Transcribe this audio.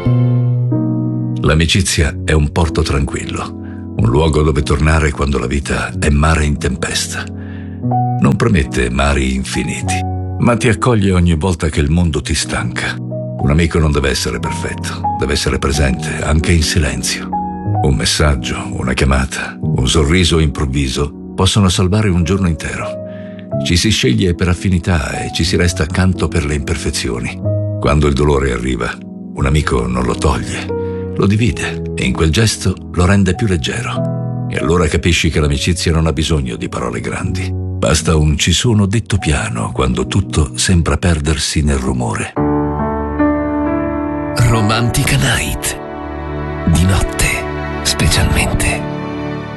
L'amicizia è un porto tranquillo, un luogo dove tornare quando la vita è mare in tempesta. Non promette mari infiniti, ma ti accoglie ogni volta che il mondo ti stanca. Un amico non deve essere perfetto, deve essere presente, anche in silenzio. Un messaggio, una chiamata, un sorriso improvviso possono salvare un giorno intero. Ci si sceglie per affinità e ci si resta accanto per le imperfezioni. Quando il dolore arriva, un amico non lo toglie, lo divide e in quel gesto lo rende più leggero. E allora capisci che l'amicizia non ha bisogno di parole grandi. Basta un ci sono detto piano quando tutto sembra perdersi nel rumore. Romantica Night. Di notte, specialmente.